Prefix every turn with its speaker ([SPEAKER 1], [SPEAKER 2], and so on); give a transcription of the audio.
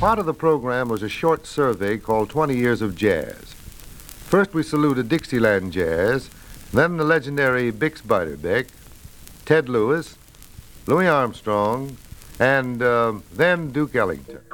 [SPEAKER 1] Part of the program was a short survey called 20 Years of Jazz. First we saluted Dixieland Jazz, then the legendary Bix Beiderbecke, Ted Lewis, Louis Armstrong, and then Duke Ellington.